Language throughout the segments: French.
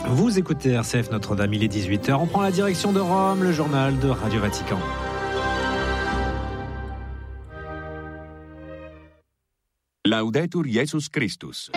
Vous écoutez RCF Notre-Dame, il est 18h. On prend la direction de Rome, le journal de Radio Vatican. Laudetur Jesus Christus.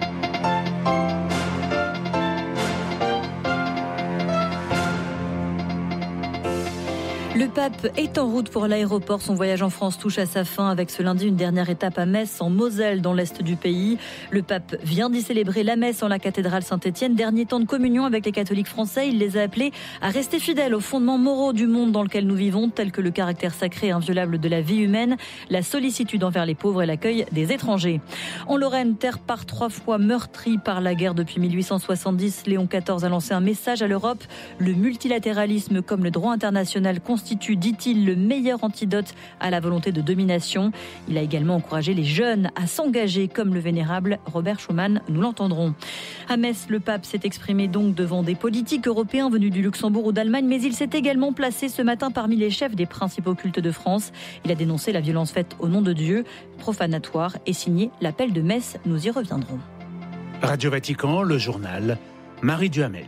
Le pape est en route pour l'aéroport. Son voyage en France touche à sa fin avec ce lundi une dernière étape à Metz, en Moselle, dans l'est du pays. Le pape vient d'y célébrer la messe en la cathédrale Saint-Étienne. Dernier temps de communion avec les catholiques français. Il les a appelés à rester fidèles aux fondements moraux du monde dans lequel nous vivons, tels que le caractère sacré et inviolable de la vie humaine, la sollicitude envers les pauvres et l'accueil des étrangers. En Lorraine, terre par 3 fois meurtrie par la guerre depuis 1870, Léon XIV a lancé un message à l'Europe. Le multilatéralisme comme le droit international constitue, dit-il, le meilleur antidote à la volonté de domination. Il a également encouragé les jeunes à s'engager comme le vénérable Robert Schuman, nous l'entendrons. À Metz, le pape s'est exprimé donc devant des politiques européens venus du Luxembourg ou d'Allemagne, mais il s'est également placé ce matin parmi les chefs des principaux cultes de France. Il a dénoncé la violence faite au nom de Dieu, profanatoire, et signé l'appel de Metz. Nous y reviendrons. Radio Vatican, le journal, Marie Duhamel.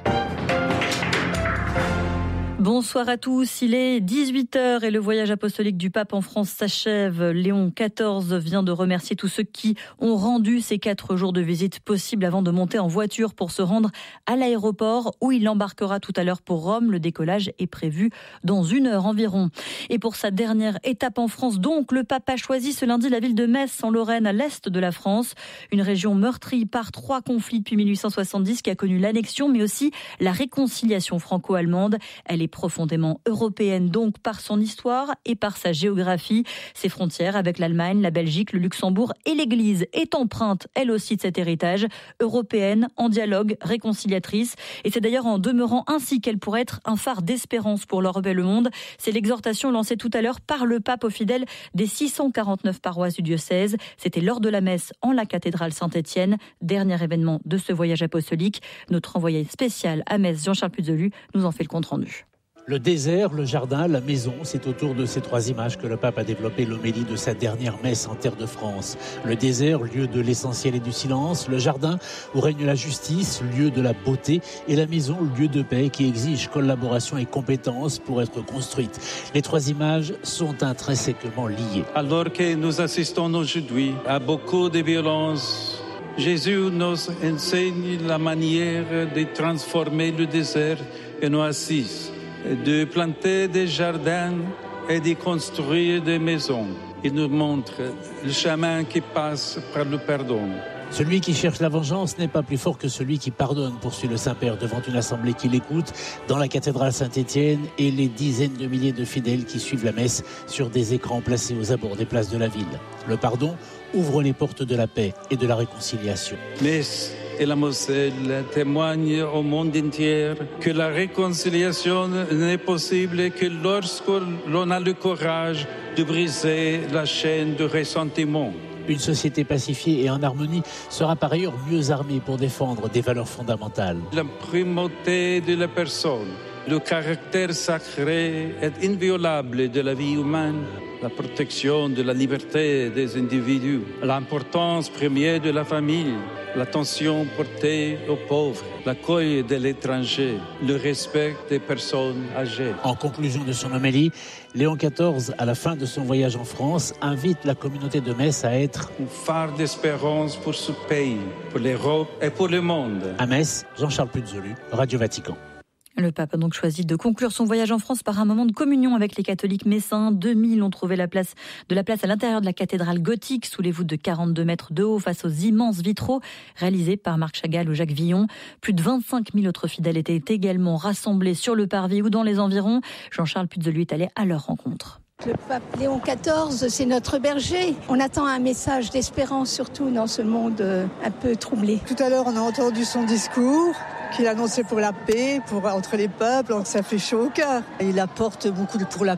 Bonsoir à tous, il est 18h et le voyage apostolique du pape en France s'achève. Léon XIV vient de remercier tous ceux qui ont rendu ces 4 jours de visite possibles avant de monter en voiture pour se rendre à l'aéroport où il embarquera tout à l'heure pour Rome. Le décollage est prévu dans 1 heure environ. Et pour sa dernière étape en France, donc, le pape a choisi ce lundi la ville de Metz en Lorraine, à l'est de la France. Une région meurtrie par 3 conflits depuis 1870 qui a connu l'annexion mais aussi la réconciliation franco-allemande. Elle est profondément européenne donc par son histoire et par sa géographie. Ses frontières avec l'Allemagne, la Belgique, le Luxembourg et l'Église est empreinte elle aussi de cet héritage, européenne, en dialogue, réconciliatrice. Et c'est d'ailleurs en demeurant ainsi qu'elle pourrait être un phare d'espérance pour l'Europe et le monde. C'est l'exhortation lancée tout à l'heure par le pape aux fidèles des 649 paroisses du diocèse. C'était lors de la messe en la cathédrale Saint-Étienne, dernier événement de ce voyage apostolique. Notre envoyé spécial à Metz, Jean-Charles Puzolu, nous en fait le compte-rendu. Le désert, le jardin, la maison, c'est autour de ces 3 images que le pape a développé l'homélie de sa dernière messe en terre de France. Le désert, lieu de l'essentiel et du silence. Le jardin, où règne la justice, lieu de la beauté. Et la maison, lieu de paix qui exige collaboration et compétence pour être construite. Les 3 images sont intrinsèquement liées. Alors que nous assistons aujourd'hui à beaucoup de violences, Jésus nous enseigne la manière de transformer le désert en oasis, de planter des jardins et de construire des maisons. Il nous montre le chemin qui passe par le pardon. Celui qui cherche la vengeance n'est pas plus fort que celui qui pardonne, poursuit le Saint-Père devant une assemblée qui l'écoute dans la cathédrale Saint-Étienne et les dizaines de milliers de fidèles qui suivent la messe sur des écrans placés aux abords des places de la ville. Le pardon ouvre les portes de la paix et de la réconciliation. Metz et la Moselle témoignent au monde entier que la réconciliation n'est possible que lorsque l'on a le courage de briser la chaîne de ressentiment. Une société pacifiée et en harmonie sera par ailleurs mieux armée pour défendre des valeurs fondamentales. La primauté de la personne, le caractère sacré et inviolable de la vie humaine, la protection de la liberté des individus, l'importance première de la famille, l'attention portée aux pauvres, l'accueil de l'étranger, le respect des personnes âgées. En conclusion de son homélie, Léon XIV, à la fin de son voyage en France, invite la communauté de Metz à être un phare d'espérance pour ce pays, pour l'Europe et pour le monde. À Metz, Jean-Charles Puzolu, Radio Vatican. Le pape a donc choisi de conclure son voyage en France par un moment de communion avec les catholiques messins. 2000 ont trouvé de la place à l'intérieur de la cathédrale gothique, sous les voûtes de 42 mètres de haut, face aux immenses vitraux réalisés par Marc Chagall ou Jacques Villon. Plus de 25 000 autres fidèles étaient également rassemblés sur le parvis ou dans les environs. Jean-Charles Puzolu est allé à leur rencontre. Le pape Léon XIV, c'est notre berger. On attend un message d'espérance, surtout dans ce monde un peu troublé. Tout à l'heure, on a entendu son discours qu'il annonçait pour la paix, entre les peuples, donc ça fait chaud au cœur. Il apporte beaucoup pour la paix.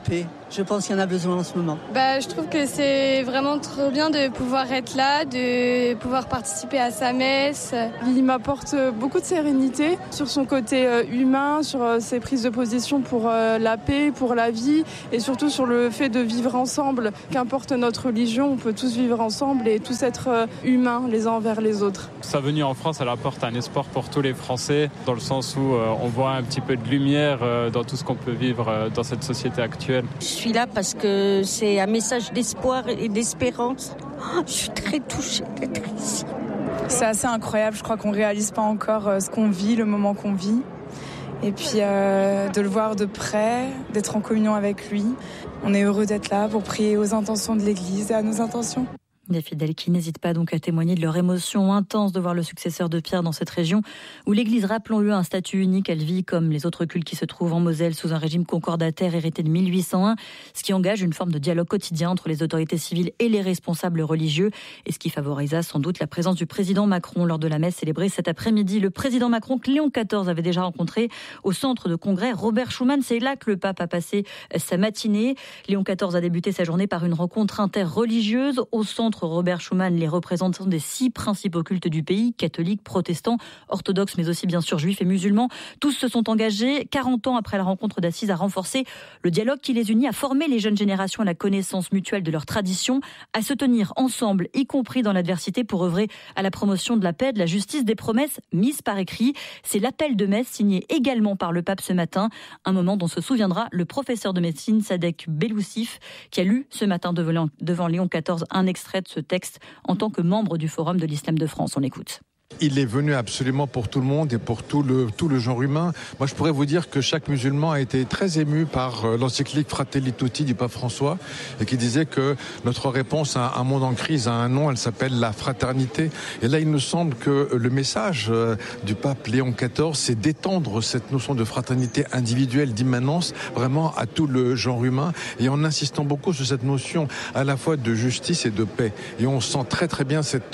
Je pense qu'il y en a besoin en ce moment. Je trouve que c'est vraiment trop bien de pouvoir être là, de pouvoir participer à sa messe. Il m'apporte beaucoup de sérénité sur son côté humain, sur ses prises de position pour la paix, pour la vie et surtout sur le fait de vivre ensemble. Qu'importe notre religion, on peut tous vivre ensemble et tous être humains les uns envers les autres. Sa venue en France, elle apporte un espoir pour tous les Français, dans le sens où on voit un petit peu de lumière dans tout ce qu'on peut vivre dans cette société actuelle. Je suis là parce que c'est un message d'espoir et d'espérance. Je suis très touchée d'être ici. C'est assez incroyable, je crois qu'on ne réalise pas encore ce qu'on vit, le moment qu'on vit. Et puis de le voir de près, d'être en communion avec lui. On est heureux d'être là pour prier aux intentions de l'Église et à nos intentions. Des fidèles qui n'hésitent pas donc à témoigner de leur émotion intense de voir le successeur de Pierre dans cette région où l'Église, rappelons-le, a un statut unique. Elle vit comme les autres cultes qui se trouvent en Moselle sous un régime concordataire hérité de 1801, ce qui engage une forme de dialogue quotidien entre les autorités civiles et les responsables religieux et ce qui favorisa sans doute la présence du président Macron lors de la messe célébrée cet après-midi. Le président Macron que Léon XIV avait déjà rencontré au centre de congrès Robert Schuman. C'est là que le pape a passé sa matinée. Léon XIV a débuté sa journée par une rencontre interreligieuse au centre Robert Schuman, les représentants des 6 principaux cultes du pays, catholiques, protestants, orthodoxes, mais aussi bien sûr juifs et musulmans. Tous se sont engagés, 40 ans après la rencontre d'Assise, à renforcer le dialogue qui les unit, à former les jeunes générations à la connaissance mutuelle de leurs traditions, à se tenir ensemble, y compris dans l'adversité, pour œuvrer à la promotion de la paix, de la justice, des promesses mises par écrit. C'est l'appel de messe signé également par le pape ce matin, un moment dont se souviendra le professeur de médecine Sadek Beloussif, qui a lu ce matin devant Léon XIV un extrait de ce texte en tant que membre du Forum de l'Islam de France. On l'écoute. Il est venu absolument pour tout le monde et pour tout le genre humain. Moi, je pourrais vous dire que chaque musulman a été très ému par l'encyclique Fratelli Tutti du pape François et qui disait que notre réponse à un monde en crise a un nom, elle s'appelle la fraternité. Et là, il nous semble que le message du pape Léon XIV, c'est d'étendre cette notion de fraternité individuelle, d'immanence, vraiment à tout le genre humain et en insistant beaucoup sur cette notion à la fois de justice et de paix. Et on sent très très bien cette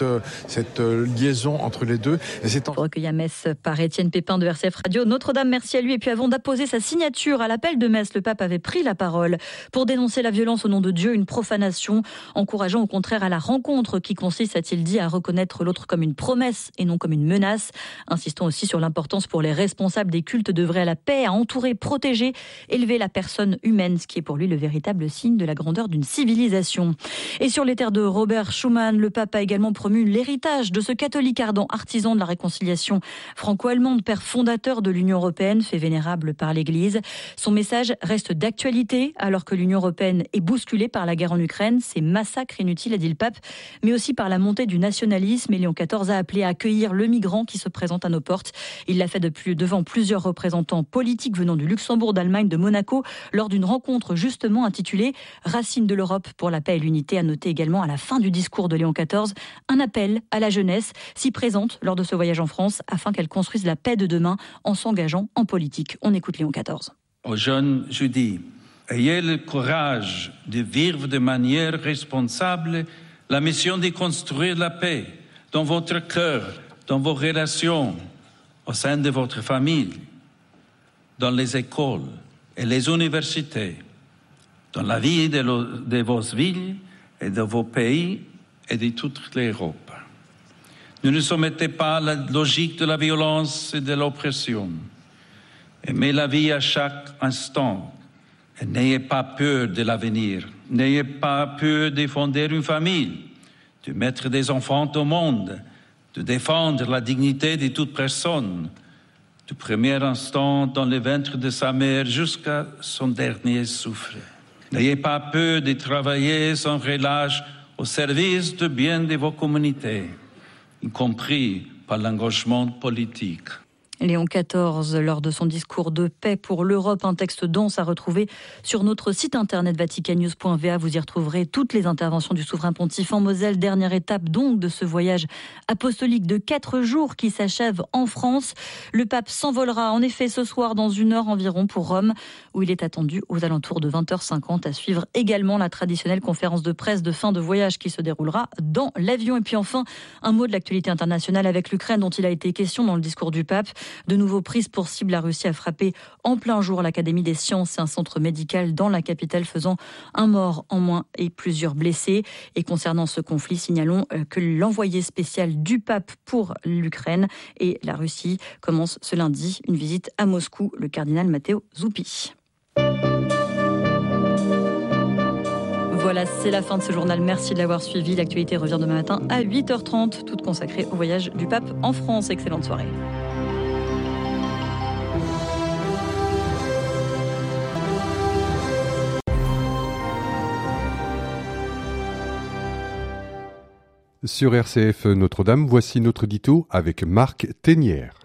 liaison entre les deux. Et c'est recueilli à Metz par Étienne Pépin de RCF Radio. Notre-Dame, merci à lui. Et puis avant d'apposer sa signature à l'appel de Metz, le pape avait pris la parole pour dénoncer la violence au nom de Dieu, une profanation, encourageant au contraire à la rencontre qui consiste, a-t-il dit, à reconnaître l'autre comme une promesse et non comme une menace, insistant aussi sur l'importance pour les responsables des cultes d'œuvrer à la paix, à entourer, protéger, élever la personne humaine, ce qui est pour lui le véritable signe de la grandeur d'une civilisation. Et sur les terres de Robert Schuman, le pape a également promu l'héritage de ce catholique ardent, artisan de la réconciliation franco-allemande, père fondateur de l'Union européenne, fait vénérable par l'Église. Son message reste d'actualité alors que l'Union européenne est bousculée par la guerre en Ukraine, ces massacres inutiles, a dit le pape, mais aussi par la montée du nationalisme. Et Léon XIV a appelé à accueillir le migrant qui se présente à nos portes. Il l'a fait devant plusieurs représentants politiques venant du Luxembourg, d'Allemagne, de Monaco, lors d'une rencontre justement intitulée « Racines de l'Europe pour la paix et l'unité », à noter également à la fin du discours de Léon XIV un appel à la jeunesse si présente lors de ce voyage en France afin qu'elle construise la paix de demain en s'engageant en politique. On écoute Léon XIV. Aux jeunes, je dis, ayez le courage de vivre de manière responsable la mission de construire la paix dans votre cœur, dans vos relations, au sein de votre famille, dans les écoles et les universités, dans la vie de vos villes et de vos pays et de toute l'Europe. Ne nous soumettez pas à la logique de la violence et de l'oppression. Aimez la vie à chaque instant et n'ayez pas peur de l'avenir. N'ayez pas peur de fonder une famille, de mettre des enfants au monde, de défendre la dignité de toute personne, du premier instant dans le ventre de sa mère jusqu'à son dernier souffle. N'ayez pas peur de travailler sans relâche au service du bien de vos communautés, y compris par l'engagement politique. Léon XIV, lors de son discours de paix pour l'Europe, un texte dense à retrouver sur notre site internet vaticannews.va. Vous y retrouverez toutes les interventions du souverain pontife en Moselle. Dernière étape donc de ce voyage apostolique de 4 jours qui s'achève en France. Le pape s'envolera en effet ce soir dans 1 heure environ pour Rome, où il est attendu aux alentours de 20h50 à suivre également la traditionnelle conférence de presse de fin de voyage qui se déroulera dans l'avion. Et puis enfin, un mot de l'actualité internationale avec l'Ukraine dont il a été question dans le discours du pape. De nouveau prise pour cible, la Russie a frappé en plein jour l'Académie des sciences et un centre médical dans la capitale, faisant un mort en moins et plusieurs blessés. Et concernant ce conflit, signalons que l'envoyé spécial du pape pour l'Ukraine et la Russie commence ce lundi une visite à Moscou, le cardinal Matteo Zuppi. Voilà, c'est la fin de ce journal. Merci de l'avoir suivi. L'actualité revient demain matin à 8h30, toute consacrée au voyage du pape en France. Excellente soirée. Sur RCF Notre-Dame, voici notre édito avec Marc Ténière.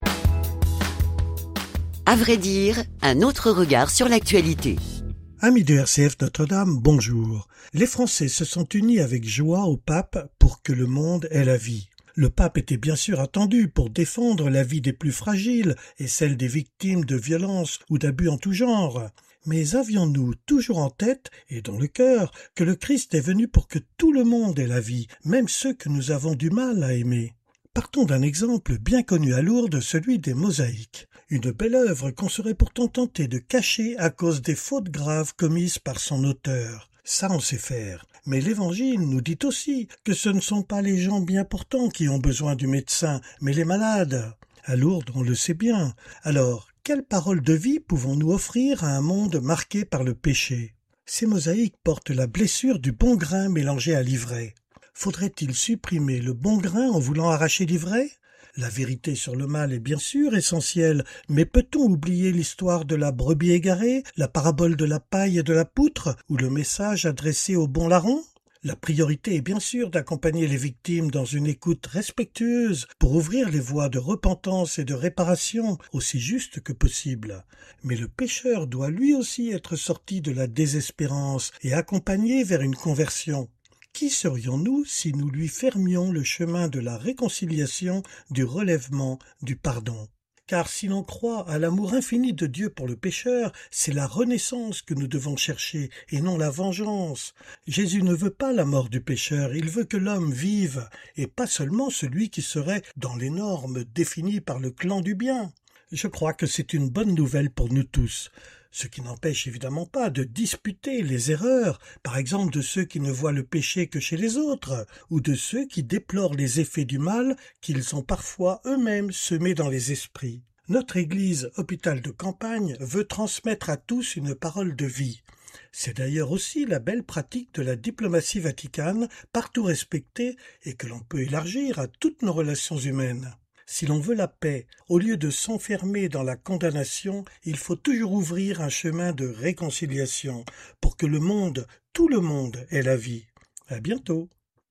À vrai dire, un autre regard sur l'actualité. Amis de RCF Notre-Dame, bonjour. Les Français se sont unis avec joie au pape pour que le monde ait la vie. Le pape était bien sûr attendu pour défendre la vie des plus fragiles et celle des victimes de violences ou d'abus en tout genre. Mais avions-nous toujours en tête et dans le cœur que le Christ est venu pour que tout le monde ait la vie, même ceux que nous avons du mal à aimer? Partons d'un exemple bien connu à Lourdes, celui des mosaïques. Une belle œuvre qu'on serait pourtant tenté de cacher à cause des fautes graves commises par son auteur. Ça, on sait faire. Mais l'Évangile nous dit aussi que ce ne sont pas les gens bien portants qui ont besoin du médecin, mais les malades. À Lourdes, on le sait bien. Alors, quelle parole de vie pouvons-nous offrir à un monde marqué par le péché? Ces mosaïques portent la blessure du bon grain mélangé à l'ivraie. Faudrait-il supprimer le bon grain en voulant arracher l'ivraie? La vérité sur le mal est bien sûr essentielle, mais peut-on oublier l'histoire de la brebis égarée, la parabole de la paille et de la poutre, ou le message adressé au bon larron? La priorité est bien sûr d'accompagner les victimes dans une écoute respectueuse pour ouvrir les voies de repentance et de réparation aussi justes que possible. Mais le pécheur doit lui aussi être sorti de la désespérance et accompagné vers une conversion. Qui serions-nous si nous lui fermions le chemin de la réconciliation, du relèvement, du pardon? Car si l'on croit à l'amour infini de Dieu pour le pécheur, c'est la renaissance que nous devons chercher et non la vengeance. Jésus ne veut pas la mort du pécheur, il veut que l'homme vive, et pas seulement celui qui serait dans les normes définies par le clan du bien. Je crois que c'est une bonne nouvelle pour nous tous. Ce qui n'empêche évidemment pas de disputer les erreurs, par exemple de ceux qui ne voient le péché que chez les autres, ou de ceux qui déplorent les effets du mal qu'ils ont parfois eux-mêmes semés dans les esprits. Notre Église, hôpital de campagne, veut transmettre à tous une parole de vie. C'est d'ailleurs aussi la belle pratique de la diplomatie vaticane, partout respectée et que l'on peut élargir à toutes nos relations humaines. Si l'on veut la paix, au lieu de s'enfermer dans la condamnation, il faut toujours ouvrir un chemin de réconciliation pour que le monde, tout le monde, ait la vie. À bientôt.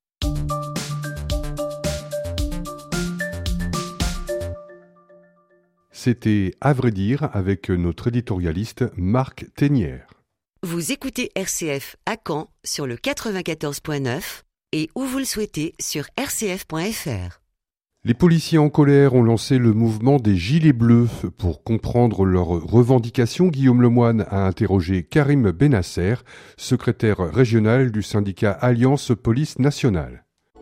C'était À vrai dire avec notre éditorialiste Marc Ténière. Vous écoutez RCF à Caen sur le 94.9 et où vous le souhaitez sur rcf.fr. Les policiers en colère ont lancé le mouvement des Gilets Bleus. Pour comprendre leurs revendications, Guillaume Lemoine a interrogé Karim Benasser, secrétaire régional du syndicat Alliance Police Nationale.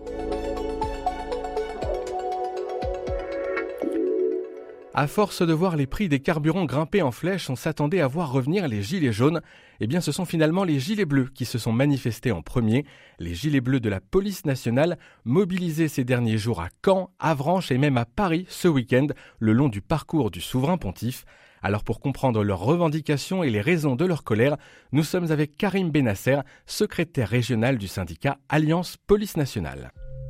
À force de voir les prix des carburants grimper en flèche, on s'attendait à voir revenir les gilets jaunes. Eh bien, ce sont finalement les gilets bleus qui se sont manifestés en premier. Les gilets bleus de la police nationale, mobilisés ces derniers jours à Caen, Avranches et même à Paris ce week-end, le long du parcours du souverain pontife. Alors pour comprendre leurs revendications et les raisons de leur colère, nous sommes avec Karim Benasser, secrétaire régional du syndicat Alliance Police Nationale.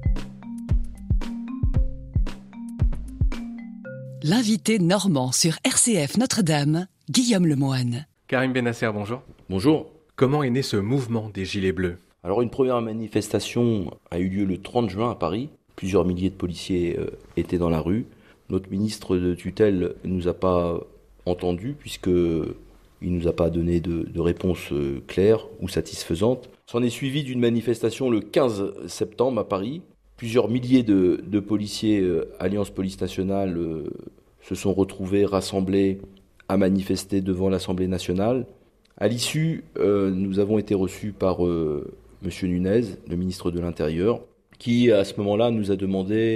L'invité normand sur RCF Notre-Dame, Guillaume Lemoine. Karim Benasser, bonjour. Bonjour. Comment est né ce mouvement des Gilets Bleus ? Alors une première manifestation a eu lieu le 30 juin à Paris. Plusieurs milliers de policiers étaient dans la rue. Notre ministre de tutelle ne nous a pas entendus puisqu'il ne nous a pas donné de réponse claire ou satisfaisante. S'en est suivi d'une manifestation le 15 septembre à Paris. Plusieurs milliers de policiers Alliance Police Nationale se sont retrouvés rassemblés à manifester devant l'Assemblée nationale. À l'issue, nous avons été reçus par M. Nunez, le ministre de l'Intérieur, qui à ce moment-là nous a demandé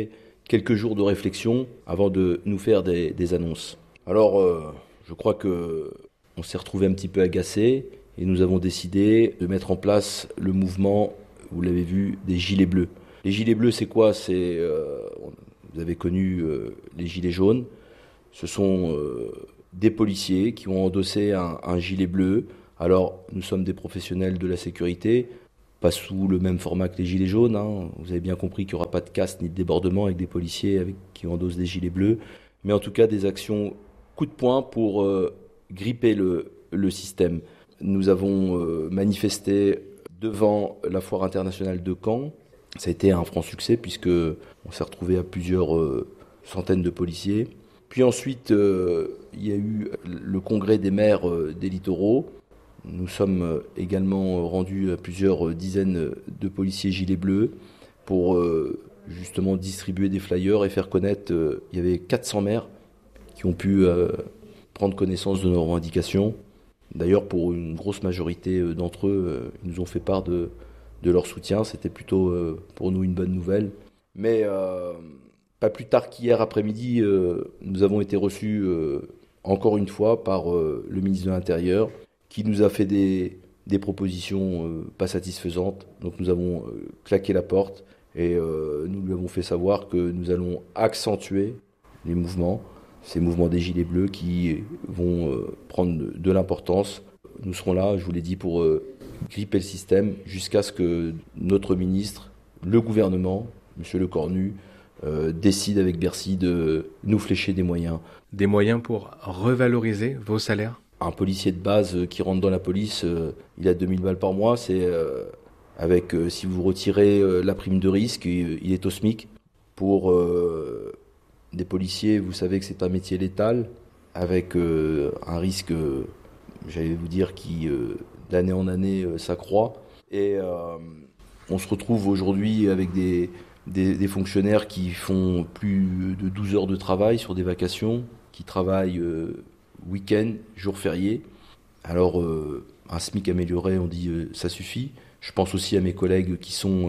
quelques jours de réflexion avant de nous faire des annonces. Alors, je crois qu'on s'est retrouvé un petit peu agacés et nous avons décidé de mettre en place le mouvement, vous l'avez vu, des Gilets bleus. Les Gilets bleus, c'est quoi ? Vous avez connu les Gilets jaunes. Ce sont des policiers qui ont endossé un gilet bleu. Alors, nous sommes des professionnels de la sécurité, pas sous le même format que les Gilets jaunes. Vous avez bien compris qu'il n'y aura pas de casse ni de débordement avec des policiers qui endossent des gilets bleus. Mais en tout cas, des actions coup de poing pour gripper le système. Nous avons manifesté devant la foire internationale de Caen. Ça a été un franc succès puisqu'on s'est retrouvé à plusieurs centaines de policiers. Puis ensuite, il y a eu le congrès des maires des littoraux. Nous sommes également rendus à plusieurs dizaines de policiers gilets bleus pour justement distribuer des flyers et faire connaître. Il y avait 400 maires qui ont pu prendre connaissance de nos revendications. D'ailleurs, pour une grosse majorité d'entre eux, ils nous ont fait part de leur soutien. C'était plutôt pour nous une bonne nouvelle. Mais pas plus tard qu'hier après-midi, nous avons été reçus encore une fois par le ministre de l'Intérieur qui nous a fait des propositions pas satisfaisantes. Donc nous avons claqué la porte et nous lui avons fait savoir que nous allons accentuer les mouvements, ces mouvements des Gilets bleus qui vont prendre de l'importance. Nous serons là, je vous l'ai dit, pour gripper le système jusqu'à ce que notre ministre, le gouvernement, M. Lecornu, décide avec Bercy de nous flécher des moyens. Des moyens pour revaloriser vos salaires ? Un policier de base qui rentre dans la police, il a 2000 balles par mois. C'est si vous retirez la prime de risque, il est au SMIC. Pour des policiers, vous savez que c'est un métier létal, avec un risque, j'allais vous dire, qui d'année en année s'accroît. Et on se retrouve aujourd'hui avec des fonctionnaires qui font plus de 12 heures de travail sur des vacations, qui travaillent week-end, jours fériés. Alors, un SMIC amélioré, on dit ça suffit. Je pense aussi à mes collègues qui sont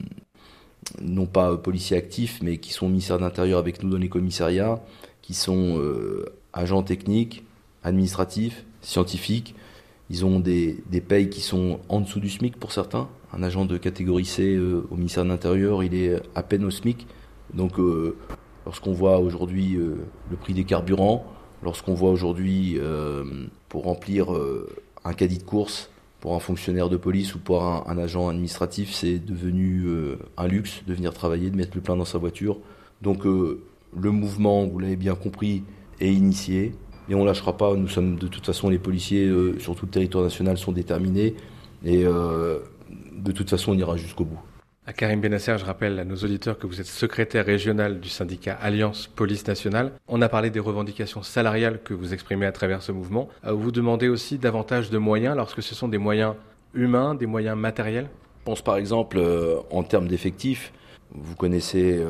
non pas policiers actifs, mais qui sont au ministère de l'Intérieur avec nous dans les commissariats, qui sont agents techniques, administratifs, scientifiques. Ils ont des payes qui sont en dessous du SMIC pour certains. Un agent de catégorie C au ministère de l'Intérieur, il est à peine au SMIC. Donc, lorsqu'on voit aujourd'hui le prix des carburants, lorsqu'on voit aujourd'hui, pour remplir un caddie de course pour un fonctionnaire de police ou pour un agent administratif, c'est devenu un luxe de venir travailler, de mettre le plein dans sa voiture. Donc le mouvement, vous l'avez bien compris, est initié et on ne lâchera pas. Nous sommes de toute façon, les policiers sur tout le territoire national sont déterminés et de toute façon on ira jusqu'au bout. Karim Benasser, je rappelle à nos auditeurs que vous êtes secrétaire régional du syndicat Alliance Police Nationale. On a parlé des revendications salariales que vous exprimez à travers ce mouvement. Vous demandez aussi davantage de moyens lorsque ce sont des moyens humains, des moyens matériels ? Je pense par exemple en termes d'effectifs. Vous connaissez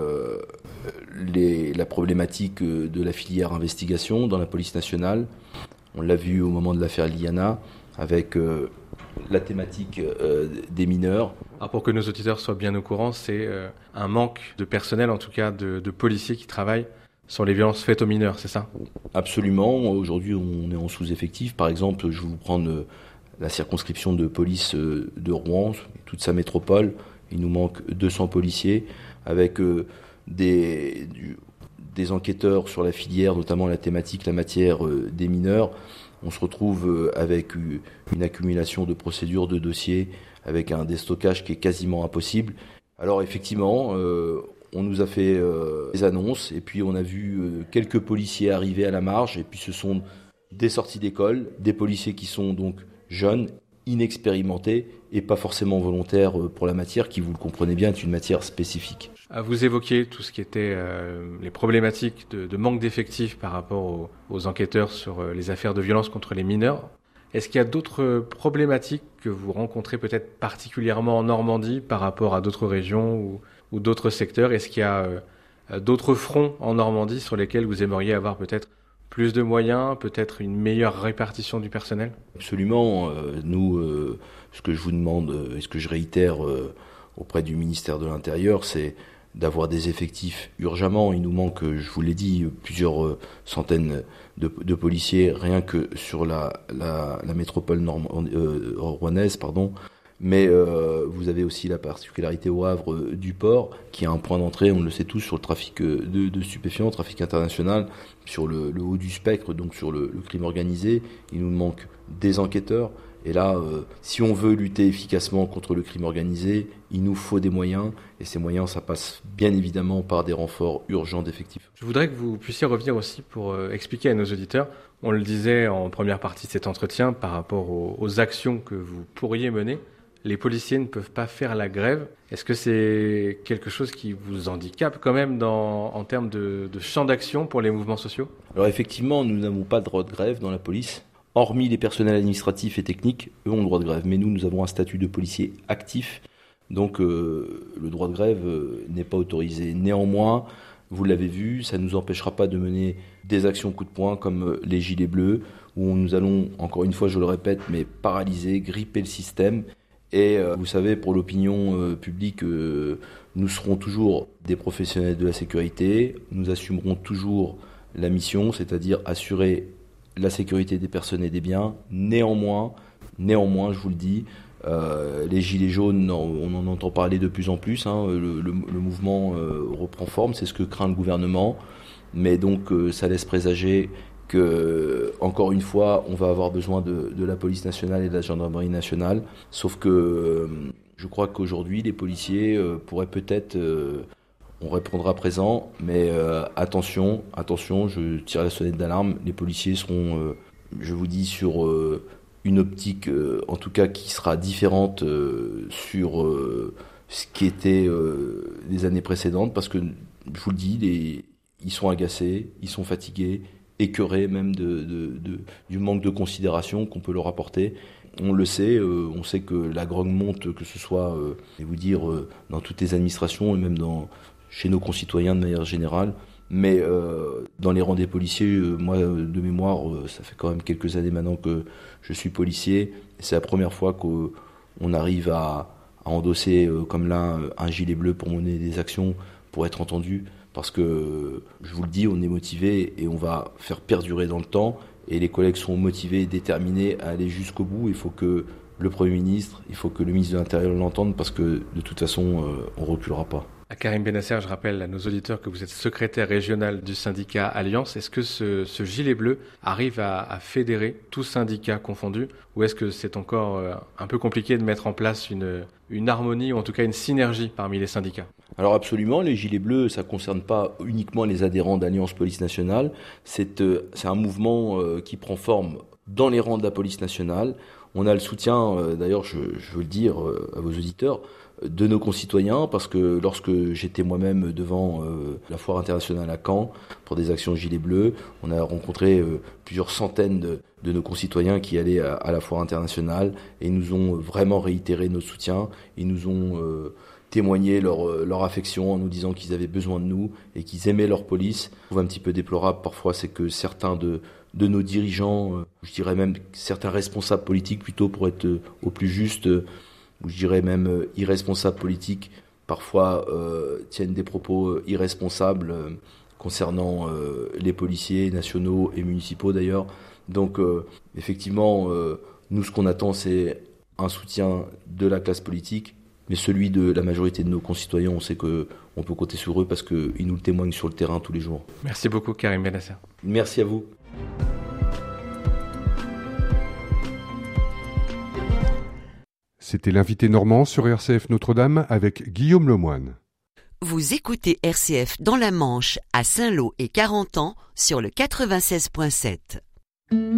la problématique de la filière investigation dans la police nationale. On l'a vu au moment de l'affaire Liliana avec la thématique des mineurs. Alors pour que nos auditeurs soient bien au courant, c'est un manque de personnel, en tout cas de policiers qui travaillent sur les violences faites aux mineurs, c'est ça ? Absolument. Aujourd'hui, on est en sous-effectif. Par exemple, je vais vous prendre la circonscription de police de Rouen, toute sa métropole. Il nous manque 200 policiers avec des enquêteurs sur la filière, notamment la thématique, la matière des mineurs. On se retrouve avec une accumulation de procédures, de dossiers, avec un déstockage qui est quasiment impossible. Alors effectivement, on nous a fait des annonces et puis on a vu quelques policiers arriver à la marge et puis ce sont des sorties d'école, des policiers qui sont donc jeunes, inexpérimentés et pas forcément volontaires pour la matière qui, vous le comprenez bien, est une matière spécifique. Vous évoquiez tout ce qui était les problématiques de manque d'effectifs par rapport aux enquêteurs sur les affaires de violence contre les mineurs. Est-ce qu'il y a d'autres problématiques que vous rencontrez peut-être particulièrement en Normandie par rapport à d'autres régions ou d'autres secteurs ? Est-ce qu'il y a d'autres fronts en Normandie sur lesquels vous aimeriez avoir peut-être plus de moyens, peut-être une meilleure répartition du personnel ? Absolument. Nous, ce que je vous demande et ce que je réitère auprès du ministère de l'Intérieur, c'est d'avoir des effectifs urgemment. Il nous manque, je vous l'ai dit, plusieurs centaines de policiers rien que sur la métropole rouennaise, Mais vous avez aussi la particularité au Havre du port, qui est un point d'entrée, on le sait tous, sur le trafic de stupéfiants, trafic international, sur le haut du spectre, donc sur le crime organisé. Il nous manque des enquêteurs. Et là, si on veut lutter efficacement contre le crime organisé, il nous faut des moyens. Et ces moyens, ça passe bien évidemment par des renforts urgents d'effectifs. Je voudrais que vous puissiez revenir aussi pour expliquer à nos auditeurs, on le disait en première partie de cet entretien, par rapport aux actions que vous pourriez mener. Les policiers ne peuvent pas faire la grève. Est-ce que c'est quelque chose qui vous handicape quand même en termes de champ d'action pour les mouvements sociaux ? Alors effectivement, nous n'avons pas de droit de grève dans la police. Hormis les personnels administratifs et techniques, eux ont le droit de grève. Mais nous avons un statut de policier actif. Donc le droit de grève n'est pas autorisé. Néanmoins, vous l'avez vu, ça ne nous empêchera pas de mener des actions coup de poing comme les Gilets bleus, où nous allons, encore une fois je le répète, mais paralyser, gripper le système. Et vous savez, pour l'opinion publique, nous serons toujours des professionnels de la sécurité. Nous assumerons toujours la mission, c'est-à-dire assurer la sécurité des personnes et des biens. Néanmoins, je vous le dis, les gilets jaunes, on en entend parler de plus en plus. Le mouvement reprend forme, c'est ce que craint le gouvernement. Mais donc, ça laisse présager que, encore une fois, on va avoir besoin de la police nationale et de la gendarmerie nationale. Sauf que je crois qu'aujourd'hui, les policiers pourraient peut-être... on répondra présent, mais attention, je tire la sonnette d'alarme. Les policiers seront, je vous dis, sur une optique, en tout cas, qui sera différente sur ce qui était les années précédentes, parce que, je vous le dis, ils sont agacés, ils sont fatigués, écœurés même du manque de considération qu'on peut leur apporter. On le sait, on sait que la grogne monte, que ce soit, je vais vous dire, dans toutes les administrations et même chez nos concitoyens de manière générale. Mais dans les rangs des policiers, moi, de mémoire, ça fait quand même quelques années maintenant que je suis policier. Et c'est la première fois qu'on arrive à endosser, comme là, un gilet bleu pour mener des actions, pour être entendu. Parce que, je vous le dis, on est motivé et on va faire perdurer dans le temps. Et les collègues sont motivés et déterminés à aller jusqu'au bout. Il faut que le Premier ministre, il faut que le ministre de l'Intérieur l'entende, parce que de toute façon, on ne reculera pas. Karim Benasser, je rappelle à nos auditeurs que vous êtes secrétaire régional du syndicat Alliance. Est-ce que ce gilet bleu arrive à fédérer tous syndicats confondus, ou est-ce que c'est encore un peu compliqué de mettre en place une harmonie, ou en tout cas une synergie parmi les syndicats ? Alors absolument, les gilets bleus, ça ne concerne pas uniquement les adhérents d'Alliance Police Nationale. C'est un mouvement qui prend forme dans les rangs de la police nationale. On a le soutien, d'ailleurs je veux le dire à vos auditeurs, de nos concitoyens, parce que lorsque j'étais moi-même devant la foire internationale à Caen pour des actions gilets bleus, on a rencontré plusieurs centaines de nos concitoyens qui allaient à la foire internationale, et ils nous ont vraiment réitéré notre soutien. Ils nous ont témoigné leur affection en nous disant qu'ils avaient besoin de nous et qu'ils aimaient leur police. Ce que je trouve un petit peu déplorable parfois, c'est que certains de nos dirigeants, je dirais même certains responsables politiques plutôt, pour être au plus juste, ou je dirais même irresponsables politiques, parfois tiennent des propos irresponsables concernant les policiers nationaux et municipaux d'ailleurs. Donc effectivement, nous ce qu'on attend, c'est un soutien de la classe politique, mais celui de la majorité de nos concitoyens, on sait qu'on peut compter sur eux parce qu'ils nous le témoignent sur le terrain tous les jours. Merci beaucoup Karim Benasser. Merci à vous. C'était l'invité normand sur RCF Notre-Dame avec Guillaume Lemoine. Vous écoutez RCF dans la Manche, à Saint-Lô et Carentan sur le 96.7.